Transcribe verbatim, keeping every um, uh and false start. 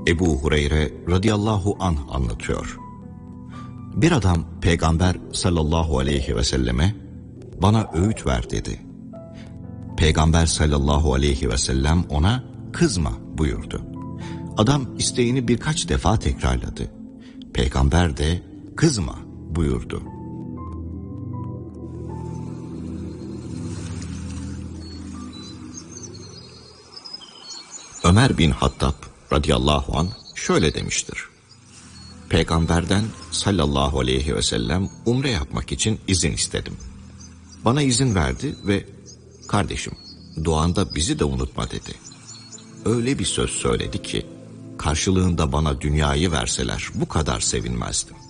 Ebu Hureyre radıyallahu anh anlatıyor. Bir adam Peygamber sallallahu aleyhi ve selleme bana öğüt ver dedi. Peygamber sallallahu aleyhi ve sellem ona kızma buyurdu. Adam isteğini birkaç defa tekrarladı. Peygamber de kızma buyurdu. Ömer bin Hattab radıyallahu anh şöyle demiştir. Peygamberden sallallahu aleyhi ve sellem umre yapmak için izin istedim. Bana izin verdi ve kardeşim duanda bizi de unutma dedi. Öyle bir söz söyledi ki karşılığında bana dünyayı verseler bu kadar sevinmezdim.